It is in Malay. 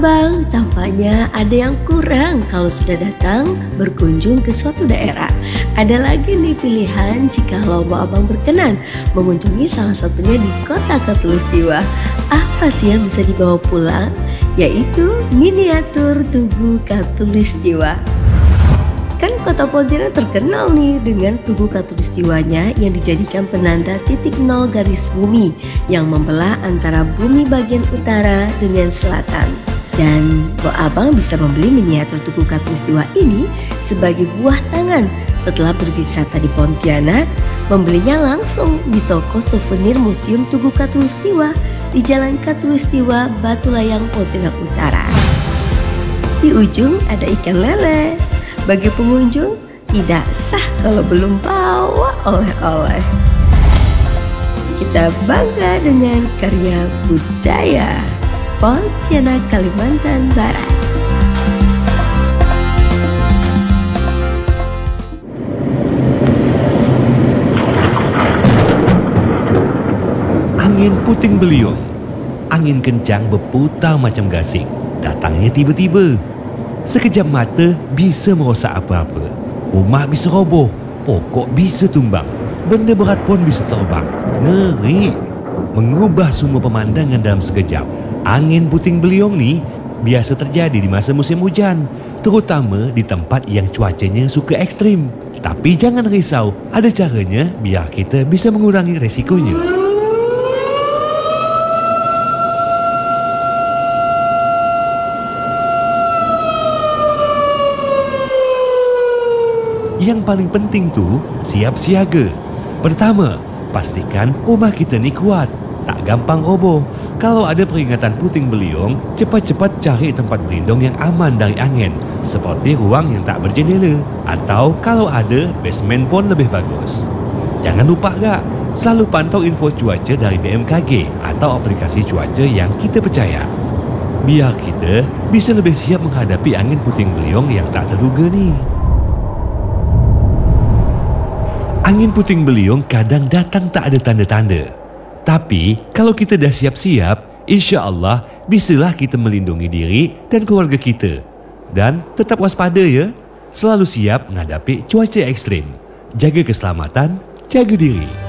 Abang, tampaknya ada yang kurang kalau sudah datang berkunjung ke suatu daerah. Ada lagi nih pilihan jikalau Abang berkenan mengunjungi salah satunya di kota Khatulistiwa. Apa sih yang bisa dibawa pulang? Yaitu miniatur Tugu Khatulistiwa. Kan kota Pontianak terkenal nih dengan Tugu Khatulistiwanya yang dijadikan penanda titik nol garis bumi yang membelah antara bumi bagian utara dengan selatan. Dan Abang bisa membeli miniatur Tugu Khatulistiwa ini sebagai buah tangan setelah berwisata di Pontianak, membelinya langsung di toko souvenir Museum Tugu Khatulistiwa di Jalan Khatulistiwa, Batu Layang, Pontianak Utara. Di ujung ada ikan lele. Bagi pengunjung, tidak sah kalau belum bawa oleh-oleh. Kita bangga dengan karya budaya Pontianak, Kalimantan Barat. Angin puting beliung. Angin kencang berputar macam gasing. Datangnya tiba-tiba. Sekejap mata bisa merosak apa-apa. Rumah bisa roboh, pokok bisa tumbang, benda berat pun bisa terbang. Ngeri. Mengubah semua pemandangan dalam sekejap. Angin puting beliung ni biasa terjadi di masa musim hujan, terutama di tempat yang cuacanya suka ekstrim. Tapi jangan risau, ada caranya biar kita bisa mengurangi resikonya. Yang paling penting tu, siap siaga. Pertama, pastikan rumah kita ni kuat, tak gampang roboh. Kalau ada peringatan puting beliung, cepat-cepat cari tempat berlindung yang aman dari angin, seperti ruang yang tak berjendela, atau kalau ada, basement pun lebih bagus. Jangan lupa gak, selalu pantau info cuaca dari BMKG atau aplikasi cuaca yang kita percaya. Biar kita bisa lebih siap menghadapi angin puting beliung yang tak terduga ni. Angin puting beliung kadang datang tak ada tanda-tanda. Tapi, kalau kita dah siap-siap, insya-Allah bisalah kita melindungi diri dan keluarga kita. Dan tetap waspada ya. Selalu siap menghadapi cuaca ekstrim. Jaga keselamatan, jaga diri.